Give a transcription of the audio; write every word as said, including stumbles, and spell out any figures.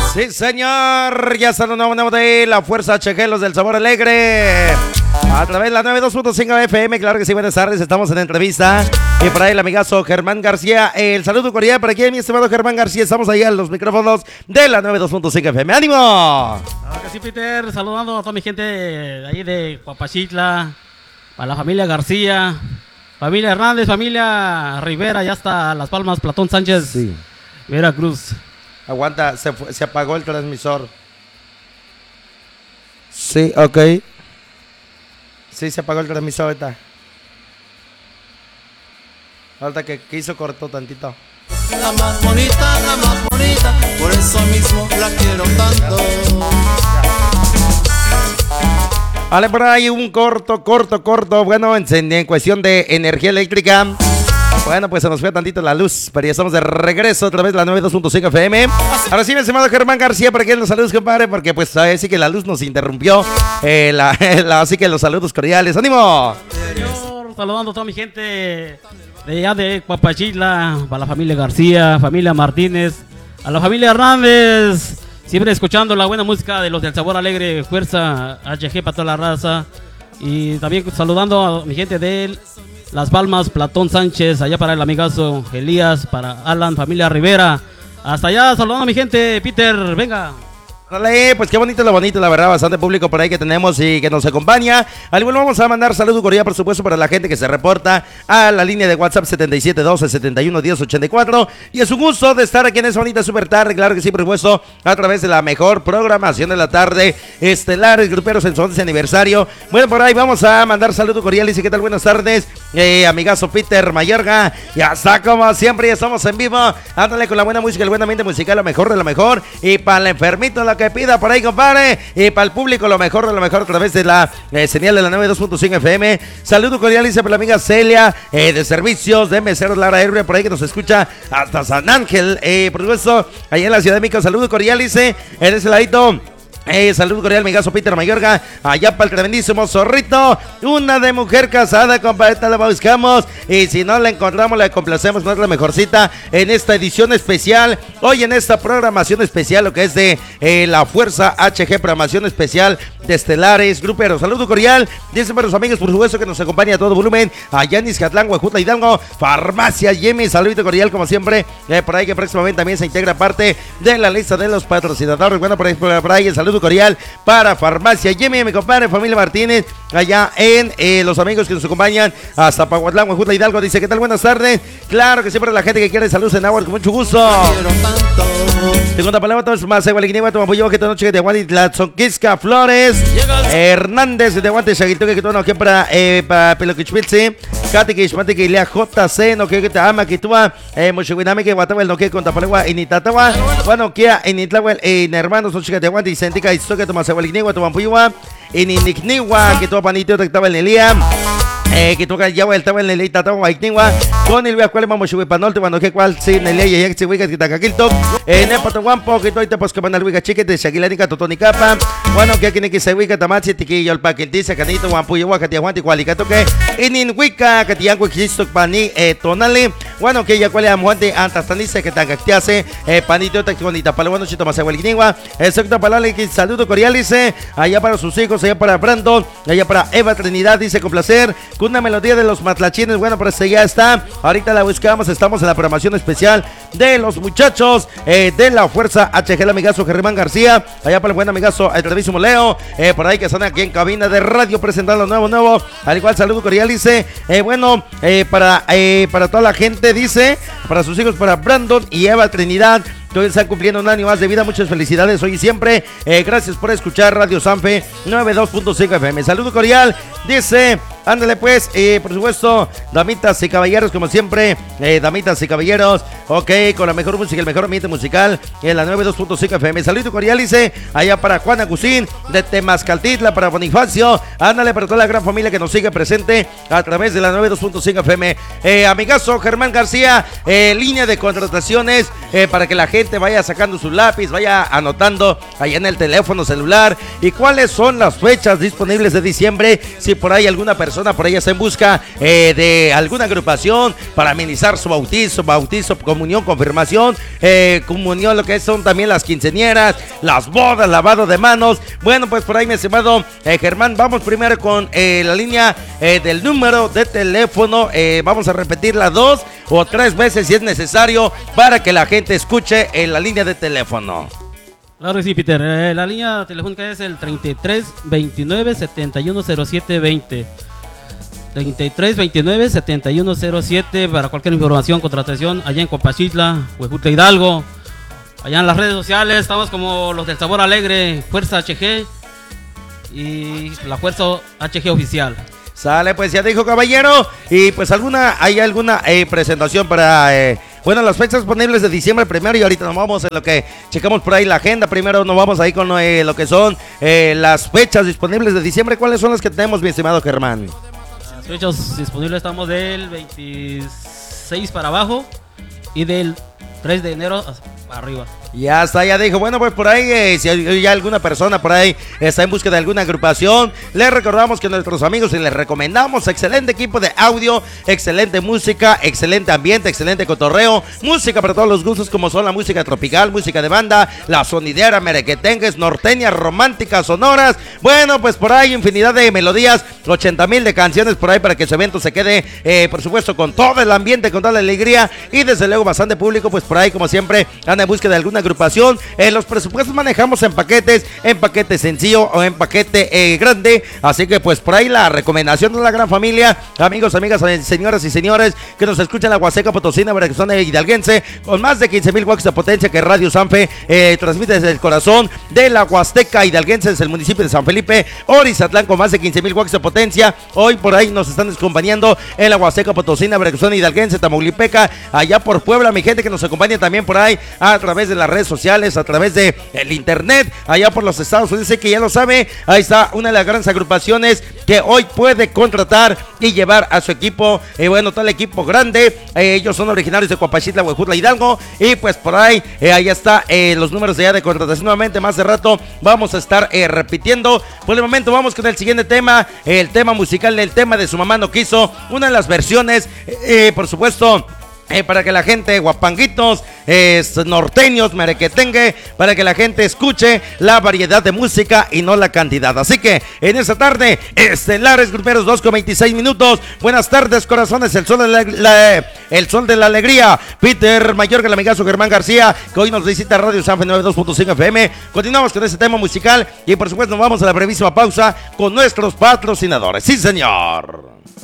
Sí, señor, ya está un nuevo, nuevo de La Fuerza H G, los del Sabor Alegre. A través de la noventa y dos punto cinco F M, claro que sí, buenas tardes, estamos en entrevista. Y por ahí el amigazo Germán García, el saludo cordial para aquí, mi estimado Germán García, estamos ahí a los micrófonos de la noventa y dos punto cinco F M. ¡Ánimo! Claro que sí, Peter, saludando a toda mi gente de ahí de Cuapachitla, a la familia García, familia Hernández, familia Rivera, ya hasta Las Palmas, Platón Sánchez, Sí. Veracruz. Aguanta, se, fue, se apagó el transmisor. Sí, ok. Sí, se apagó el transmisor ahorita. Ahorita que quiso cortó tantito. La más bonita, la más bonita, por eso mismo la quiero tanto. Vale, por ahí un corto, corto, corto. Bueno, en, en cuestión de energía eléctrica. Bueno, pues se nos fue tantito la luz, pero ya estamos de regreso otra vez la noventa y dos punto cinco F M. Ahora sí, mi estimado Germán García, para que los saludos, compadre, porque pues así que la luz nos interrumpió. Eh, la, la, así que los saludos cordiales. ¡Ánimo! Señor, saludando a toda mi gente de allá de Cuapachitla, a la familia García, familia Martínez, a la familia Hernández, siempre escuchando la buena música de los del Sabor Alegre, Fuerza H G para toda la raza. Y también saludando a mi gente de Las Palmas, Platón Sánchez, allá para el amigazo Elías, para Alan, familia Rivera. Hasta allá, saludando a mi gente, Peter, venga. Dale, pues qué bonito, lo bonito, la verdad, bastante público por ahí que tenemos y que nos acompaña. Al igual vamos a mandar saludos cordial, por supuesto, para la gente que se reporta a la línea de WhatsApp setenta y siete doce setenta y uno diez ochenta y cuatro. Y es un gusto de estar aquí en esa bonita super tarde, claro que sí, por supuesto, a través de la mejor programación de la tarde, estelares, gruperos en su once aniversario. Bueno, por ahí vamos a mandar saludos cordiales y qué tal, buenas tardes, eh, amigazo Peter Mayorga. Ya está, como siempre, ya estamos en vivo. Ándale con la buena música, el buen ambiente musical, lo mejor de lo mejor. Y para el enfermito, la que pida por ahí, compadre, y para el público lo mejor de lo mejor a través de la eh, señal de la noventa y dos punto cinco F M. Saludo cordial, dice para la amiga Celia, eh, de servicios de meseros Lara Herbia, por ahí que nos escucha hasta San Ángel, eh, por supuesto, allá en la Ciudad de México. Saludo cordial, dice, en ese ladito. Eh, saludo cordial, amigazo Peter Mayorga, allá para el tremendísimo Zorrito, una de mujer casada, compadre, la buscamos, y si no la encontramos, la complacemos, no es la mejorcita en esta edición especial, hoy en esta programación especial, lo que es de eh, la Fuerza H G, programación especial de estelares, gruperos. Saludo cordial, dicen para los amigos, por supuesto, que nos acompaña a todo volumen, allá en Izcatlán, Huejutla, Hidalgo, Farmacia Jimmy, saludito cordial, como siempre, eh, por ahí que próximamente también se integra parte de la lista de los patrocinadores. Bueno, por ahí, por ahí el saludo cordial para Farmacia Jimmy, mi compadre, familia Martínez, allá en eh, los amigos que nos acompañan hasta Pahuatlán, Huejutla, Hidalgo. Dice, ¿qué tal? Buenas tardes. Claro que siempre la gente que quiere salud en agua, con mucho gusto. Segunda palabra, todo es más igual que tu apoyo que esta noche que te aguante la Zonquisca Flores Hernández de aguante Shaguito que tú no que para eh para Peloquichpilse Kati que Ishmate que Lea J C no que te ama que tú eh Mochiguiname que Guatabel no que con Tapalegua en Itatawa bueno que en Itlahuel en hermanos son chicas de aguante y sentica y que tomas igual que tu apoyo en Inicniwa que tu panito te estaba en Elia. Eh, que toca ya estaba en el leita toma Ignigua con el viaje vamos a panol cuando que cual sin el ley y que que tacaquilto en el patoguampo que toite pues que van al wiga chique de Shagilanica Totonicapa bueno que aquí que se wiga tamachi tiquillo el paquetiza canito guampo y guaca tiaguanti cualicato que en in wica que tiango existo pani eh tonale bueno que ya cual amuante antes tanice que tacactiase eh panito taconita para bueno chito más igual Ignigua exacto palabra que saludo cordial dice allá para sus hijos allá para Brandon allá para Eva Trinidad dice con placer con una melodía de los matlachines. Bueno, pero este ya está. Ahorita la buscamos. Estamos en la programación especial de los muchachos eh, de la Fuerza H G, el amigazo Germán García. Allá para el buen amigazo, el tradivísimo Leo. Eh, por ahí que están aquí en cabina de radio presentando nuevo, nuevo. Al igual, saludo cordial. Dice, eh, bueno, eh, para, eh, para toda la gente, dice, para sus hijos, para Brandon y Eva Trinidad. Todos están cumpliendo un año más de vida. Muchas felicidades hoy y siempre. Eh, gracias por escuchar Radio Sanfe noventa y dos punto cinco F M. Saludo cordial. Dice, ándale pues, eh, por supuesto, damitas y caballeros, como siempre, eh, damitas y caballeros. Ok, con la mejor música, el mejor ambiente musical en la noventa y dos punto cinco F M. Saludo cordial, dice, allá para Juan Agustín de Temascaltitla, para Bonifacio. Ándale para toda la gran familia que nos sigue presente a través de la noventa y dos punto cinco F M. Eh, amigazo Germán García, eh, línea de contrataciones eh, para que la gente vaya sacando su lápiz, vaya anotando allá en el teléfono celular y cuáles son las fechas disponibles de diciembre, si por ahí alguna persona persona por ahí está en busca eh, de alguna agrupación para amenizar su bautizo, bautizo, comunión, confirmación, eh, comunión, lo que son también las quinceañeras, las bodas, lavado de manos. Bueno, pues por ahí, mi estimado eh, Germán, vamos primero con eh, la línea eh, del número de teléfono. Eh, vamos a repetirla dos o tres veces si es necesario para que la gente escuche en la línea de teléfono. Claro que sí, Peter. Eh, la línea telefónica es el treinta y tres veintinueve setenta y uno cero siete veinte. treinta y tres veintinueve setenta y uno cero siete para cualquier información, contratación allá en Copachitla, Huejutla, Hidalgo. Allá en las redes sociales estamos como los del Sabor Alegre, Fuerza H G y la Fuerza H G Oficial. Sale, pues ya dijo, caballero. Y pues alguna, hay alguna eh, presentación para... Eh, Bueno, las fechas disponibles de diciembre primero, y ahorita nos vamos en lo que checamos por ahí la agenda. Primero nos vamos ahí con eh, lo que son eh, las fechas disponibles de diciembre. ¿Cuáles son las que tenemos, mi estimado Germán? Las fechas disponibles estamos del veintiséis para abajo y del tres de enero para arriba. Ya está, ya dijo. Bueno, pues por ahí, eh, si hay ya alguna persona por ahí está en busca de alguna agrupación, les recordamos que nuestros amigos y les recomendamos excelente equipo de audio, excelente música, excelente ambiente, excelente cotorreo, música para todos los gustos, como son la música tropical, música de banda, la sonidera, merequetengues, norteñas, románticas, sonoras. Bueno, pues por ahí infinidad de melodías, ochenta mil de canciones por ahí para que su evento se quede, eh, por supuesto, con todo el ambiente, con toda la alegría y desde luego bastante público. Pues por ahí, como siempre, anda en busca de alguna agrupación. Eh, los presupuestos manejamos en paquetes, en paquete sencillo o en paquete eh, grande, así que pues por ahí la recomendación de la gran familia, amigos, amigas, señoras y señores que nos escuchan en la Huasteca Potosina, Veracruzana e Hidalguense, con más de quince mil watts de potencia que Radio Sanfe eh, transmite desde el corazón de la Huasteca Hidalguense, desde el municipio de San Felipe, Orizatlán, con más de quince mil watts de potencia. Hoy por ahí nos están acompañando en la Huasteca Potosina, Veracruzana e Hidalguense, Tamaulipeca, allá por Puebla, mi gente que nos acompaña también por ahí a través de las redes sociales, a través de el internet, allá por los Estados Unidos, que ya lo sabe, ahí está una de las grandes agrupaciones que hoy puede contratar y llevar a su equipo, eh, bueno, tal equipo grande. Eh, ellos son originarios de Copachitla, Huejutla, Hidalgo, y pues por ahí, eh, ahí está eh, los números de, ya de contratación. Nuevamente, más de rato vamos a estar eh, repitiendo. Por el momento vamos con el siguiente tema, eh, el tema musical, el tema de Su Mamá No Quiso, una de las versiones, eh, por supuesto, Eh, para que la gente, guapanguitos, eh, norteños, merequetengue, para que la gente escuche la variedad de música y no la cantidad. Así que en esta tarde, estelares gruperos, dos con veintiséis minutos. Buenas tardes, corazones, el sol de la, la, el sol de la alegría. Peter Mayor, el amigazo Germán García, que hoy nos visita Radio Sanfe noventa y dos punto cinco F M. Continuamos con este tema musical y por supuesto nos vamos a la brevísima pausa con nuestros patrocinadores. Sí, señor.